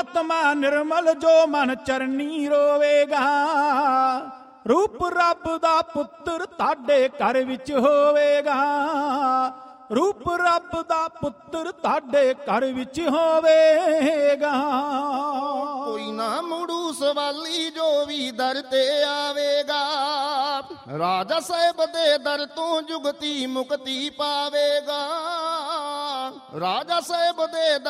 ਆਤਮਾ ਨਿਰਮਲ ਜੋ ਮਨ ਚਰਨੀ ਰੋਵੇਗਾ। ਰੂਪ ਰੱਬ ਦਾ ਪੁੱਤਰ ਤੁਹਾਡੇ ਘਰ ਵਿੱਚ ਹੋਵੇਗਾ। ਰੂਪ ਰੱਬ ਦਾ ਪੁੱਤਰ ਤੁਹਾਡੇ ਘਰ ਵਿੱਚ ਹੋਵੇਗਾ। ਕੋਈ ਨਾ ਮੁੜੂ ਸਵਾਲੀ ਜੋ ਵੀ ਦਰ ਤੇ ਆਵੇਗਾ। ਰਾਜਾ ਸਾਹਿਬ ਦੇ ਦਰ ਤੋਂ ਜੁਗਤੀ ਮੁਕਤੀ ਪਾਵੇਗਾ। ਰਾਜਾ ਸਾਹਿਬ ਦੇ